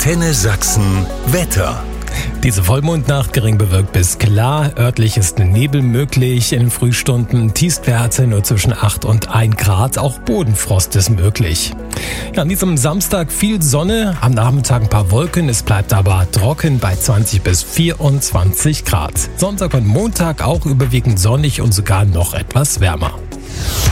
Antenne Sachsen Wetter. Diese Vollmondnacht gering bewölkt bis klar. Örtlich ist Nebel möglich in den Frühstunden. Tiefstwerte nur zwischen 8 und 1 Grad. Auch Bodenfrost ist möglich. Ja, an diesem Samstag viel Sonne, am Nachmittag ein paar Wolken. Es bleibt aber trocken bei 20 bis 24 Grad. Sonntag und Montag auch überwiegend sonnig und sogar noch etwas wärmer.